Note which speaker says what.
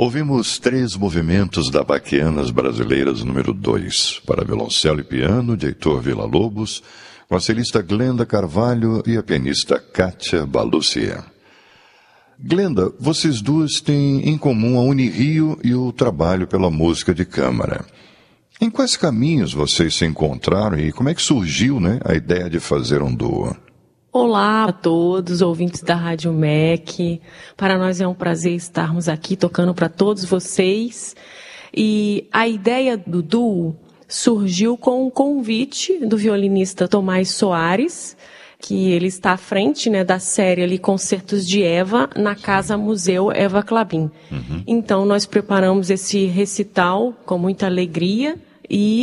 Speaker 1: Ouvimos 3 movimentos da Baquianas Brasileiras número 2, para violoncelo e piano, de Heitor Villa-Lobos, com a celista Glenda Carvalho e a pianista Kátia Balucia. Glenda, vocês duas têm em comum a Unirio e o trabalho pela música de câmara. Em quais caminhos vocês se encontraram e como é que surgiu, a ideia de fazer um duo?
Speaker 2: Olá a todos, ouvintes da Rádio MEC. Para nós é um prazer estarmos aqui tocando para todos vocês. E a ideia do duo surgiu com um convite do violinista Tomás Soares, que ele está à frente da série ali Concertos de Eva, na Casa Museu Eva Klabin. Então nós preparamos esse recital com muita alegria e